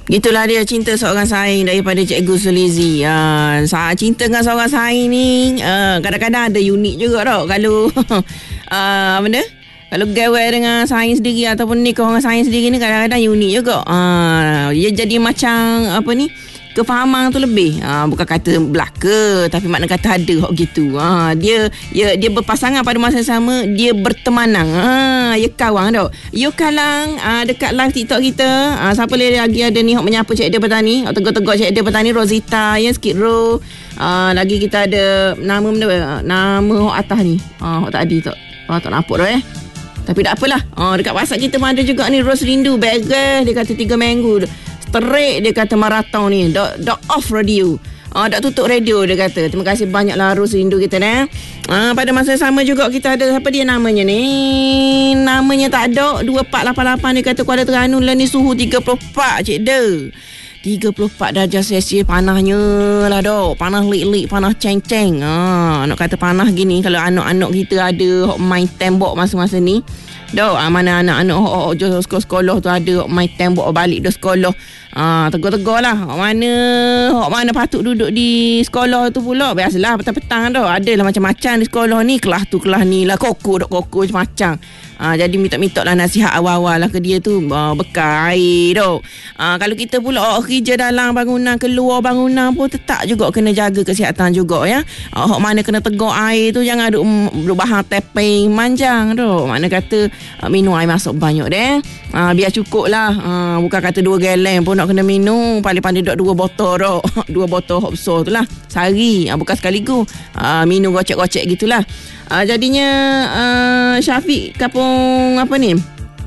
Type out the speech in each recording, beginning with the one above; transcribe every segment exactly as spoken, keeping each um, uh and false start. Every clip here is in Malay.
Gitulah dia cinta seorang saing daripada Cikgu Sulizi. Uh, cinta dengan seorang saing ni uh, kadang-kadang ada unik juga tau. Kalau uh, benda kalau gawe dengan saing sendiri ataupun nikah dengan saing sendiri ni kadang-kadang unik juga. Uh, dia jadi macam apa ni, kefahaman tu lebih. Ha, bukan kata belaka, tapi makna kata ada hok gitu. Ha, dia dia dia berpasangan pada masa yang sama, dia bertemanang. Ha, dia kawan tau. Yo kalang ha, dekat live TikTok kita. Ha, siapa lagi ada ni hok menyapa Cik Dia Petani. Hok tegur-tegur Cik Dia Petani, Rosita, ya Skid Row. Ha, lagi kita ada nama benda, nama hok atas ni. Ha, hok tadi tak. Ha, tak nampak dah eh. Tapi tak apalah. Ha, dekat WhatsApp kita pun ada juga ni Rose Rindu. Bagus, dia kata tiga minggu. Terik dia kata marathon ni. Dok dok off radio. Ah, dak tutup radio dia kata. Terima kasih banyaklah Rus Rindu kita ni. Ah, pada masa yang sama juga kita ada apa dia namanya ni? Namanya tak ada. dua empat lapan lapan dia kata Kuala Terengganu lah ni suhu tiga puluh empat Cik De. tiga puluh empat darjah Celsius panahnya lah dok. Panas lik-lik, panas ceng-ceng. Ah, nak kata panas gini kalau anak-anak kita ada hok main tembok masa-masa ni. Dok, ah, mana anak-anak hok hok jauh sekolah tu ada hok main tembok balik dah sekolah. Ah, tegur-tegur lah. Hok mana hok mana patut duduk di sekolah tu pula. Biasalah petang-petang dah. Adalah macam-macam di sekolah ni. Kelas tu kelas ni lah. Koko dok koko macam-macam. Ah, jadi minta-minta lah nasihat awal-awal lah ke dia tu. Ah, bekal air dok. Ah, kalau kita pula oh, kerja dalam bangunan, keluar bangunan pun tetap juga kena jaga kesihatan juga ya. Ah, hok mana kena tegur air tu jangan duk bahan tapping manjang dok. Mana kata ah, minum air masuk banyak deh. Ah, biar cukup lah. Ah, bukan kata dua galen pun nak kena minum. Paling-paling dok dua botol dok. Dua botol hok besar tu lah. Sehari. Ah, bukan sekaligus. Ah, minum gocek-gocek gitulah. Uh, jadinya uh, Syafiq kapung apa ni?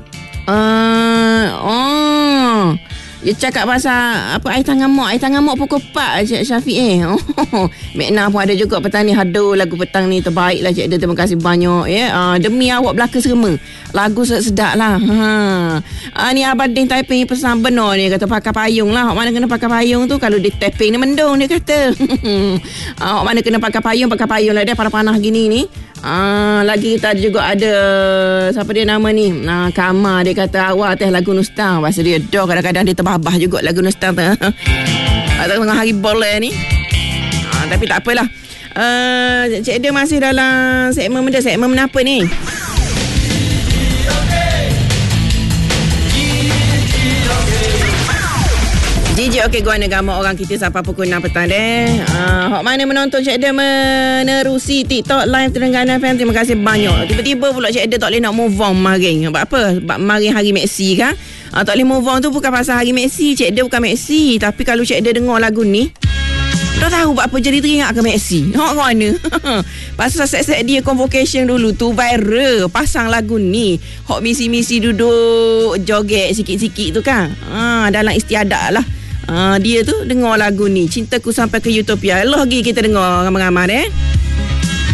Uh, oh, dia cakap pasal apa air tangan mak, air tangan mak pukul empat Cik Syafiq eh. Oh, Mekna pun ada juga petang ni. Haduh lagu petang ni terbaik lah Cik Dia. Terima kasih banyak ya. Uh, demi awak belaka serema. Lagu sedap lah. Ha. Uh, ni Abadin Taiping pesan benar ni kata pakai payung lah. Hok mana kena pakai payung tu kalau di tapping ni mendung dia kata. uh, hok mana kena pakai payung, pakai payung lah dia panas-panas gini ni. Ah, lagi kita ada juga ada siapa dia nama ni? Nah, Kama dia kata awak teh lagu Nustang. Pasal dia dah kadang-kadang dia terbabah juga lagu Nustang tu. Atau tengah hari bola ni. Ah, tapi tak apalah. Uh, Cik dia masih dalam segmen benda segmen menapa ni? Jijik okey gua agama orang kita sampai pukul enam petang deh. Ah, hok mana menonton Cik Dia menerusi TikTok live Terengganu F M. Terima kasih banyak. Tiba-tiba pula Cik Dia tak boleh nak move on maring. Sebab apa? Sebab maring hari Messi kan. Ah, tak boleh move on tu bukan pasal hari Messi. Cik Dia bukan Messi, tapi kalau Cik Dia dengar lagu ni, dah tahu buat apa jadi teringat ke Messi. Hok mana? Pasal set-set dia convocation dulu tu viral. Pasang lagu ni. Hok misi-misi duduk joget sikit-sikit tu kan. Ah, dalam istiadat lah. Ah, dia tu dengar lagu ni Cintaku Sampai ke Utopia. Lagi kita dengar ramai-ramai eh.